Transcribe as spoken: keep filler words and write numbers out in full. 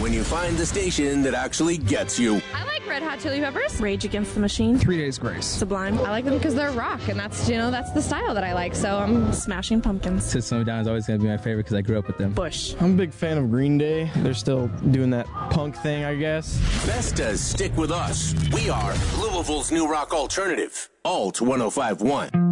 when you find the station that actually gets you. I like Red Hot Chili Peppers. Rage Against the Machine. Three Days Grace. Sublime. I like them because they're rock, and that's, you know, that's the style that I like, so I'm... Smashing Pumpkins. System of a Down is always going to be my favorite because I grew up with them. Bush. I'm a big fan of Green Day. They're still doing that punk thing, I guess. Best to stick with us. We are Louisville's new rock alternative. Alt one oh five point one.